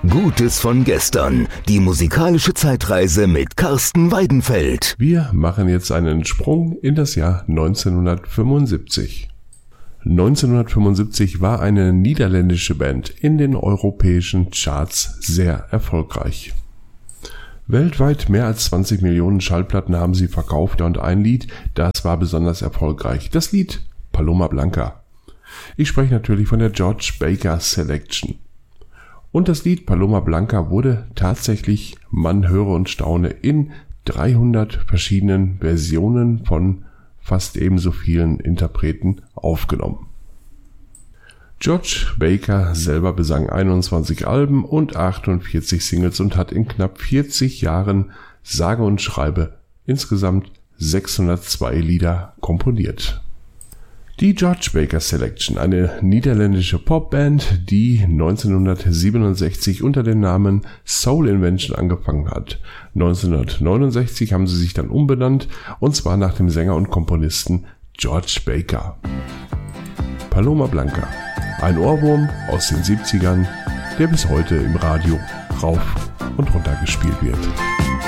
Gutes von gestern. Die musikalische Zeitreise mit Carsten Weidenfeld. Wir machen jetzt einen Sprung in das Jahr 1975. 1975 war eine niederländische Band in den europäischen Charts sehr erfolgreich. Weltweit mehr als 20 Millionen Schallplatten haben sie verkauft und ein Lied, das war besonders erfolgreich. Das Lied Paloma Blanca. Ich spreche natürlich von der George Baker Selection. Und das Lied Paloma Blanca wurde tatsächlich, man höre und staune, in 300 verschiedenen Versionen von fast ebenso vielen Interpreten aufgenommen. George Baker selber besang 21 Alben und 48 Singles und hat in knapp 40 Jahren sage und schreibe insgesamt 602 Lieder komponiert. Die George Baker Selection, eine niederländische Popband, die 1967 unter dem Namen Soul Invention angefangen hat. 1969 haben sie sich dann umbenannt, und zwar nach dem Sänger und Komponisten George Baker. Paloma Blanca, ein Ohrwurm aus den 70ern, der bis heute im Radio rauf und runter gespielt wird.